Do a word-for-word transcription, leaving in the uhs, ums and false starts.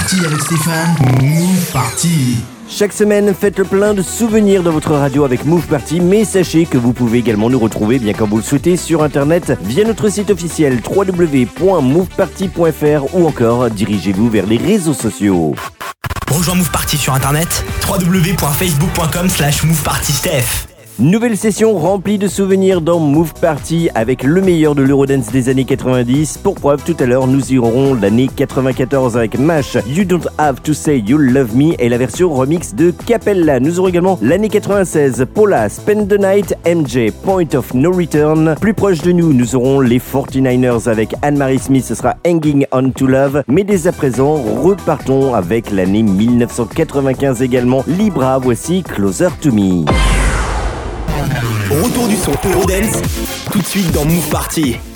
Party avec Stéphane. Move Party. Chaque semaine, faites le plein de souvenirs dans votre radio avec Move Party, mais sachez que vous pouvez également nous retrouver, bien quand vous le souhaitez, sur internet via notre site officiel w w w point move party point f r ou encore dirigez-vous vers les réseaux sociaux. Rejoins Move Party sur internet w w w point facebook point com slash move party steph. Nouvelle session remplie de souvenirs dans Move Party avec le meilleur de l'Eurodance des années quatre-vingt-dix. Pour preuve, tout à l'heure, nous irons l'année quatre-vingt-quatorze avec Mash, You Don't Have To Say You Love Me et la version remix de Capella. Nous aurons également l'année quatre-vingt-seize, Paula, Spend the Night, M J, Point of No Return. Plus proche de nous, nous aurons les forty-niners avec Anne-Marie Smith, ce sera Hanging On To Love. Mais dès à présent, repartons avec l'année dix-neuf cent quatre-vingt-quinze également. Libra, voici Closer To Me. Retour du son Eurodance, tout de suite dans Move Party.